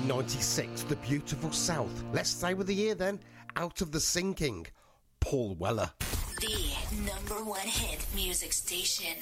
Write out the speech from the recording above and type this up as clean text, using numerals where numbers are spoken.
1996, The Beautiful South. Let's stay with the year then. Out of the Sinking, Paul Weller. The #1 hit music station.